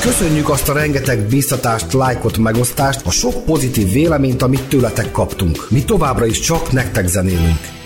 Köszönjük azt a rengeteg bíztatást, lájkot, megosztást, a sok pozitív véleményt, amit tőletek kaptunk. Mi továbbra is csak nektek zenélünk.